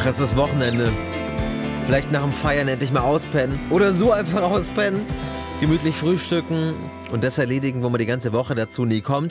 Ach, es ist Wochenende. Vielleicht nach dem Feiern endlich mal auspennen. Oder so einfach auspennen. Gemütlich frühstücken und das erledigen, wo man die ganze Woche dazu nie kommt.